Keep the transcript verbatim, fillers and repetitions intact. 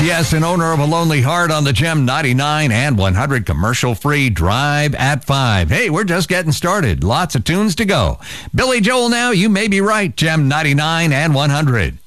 yes, an owner of a lonely heart on the Gem ninety-nine and one hundred commercial-free Drive at five. Hey, we're just getting started. Lots of tunes to go. Billy Joel now, you may be right. Gem ninety-nine and one hundred.